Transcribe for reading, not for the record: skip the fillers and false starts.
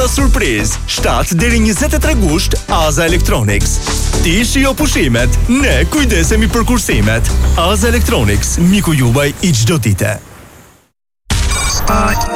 surprizë. 7 deri 23 gusht Aza Electronics. Ti shijo pushimet, ne kujdesemi për kursimet. Aza Electronics, miku juaj i çdo dite. Spot